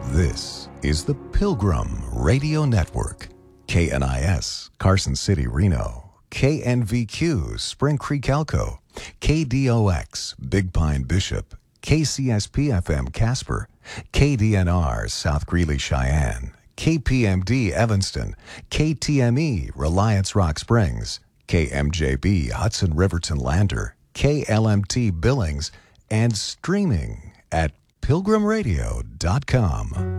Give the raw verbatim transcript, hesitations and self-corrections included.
This is the Pilgrim Radio Network. K N I S, Carson City, Reno. K N V Q, Spring Creek, Elko. K D O X, Big Pine, Bishop. K C S P F M, Casper. K D N R, South Greeley, Cheyenne. K P M D, Evanston. K T M E, Reliance Rock Springs. K M J B, Hudson Riverton Lander. K L M T, Billings. And streaming at pilgrim radio dot com.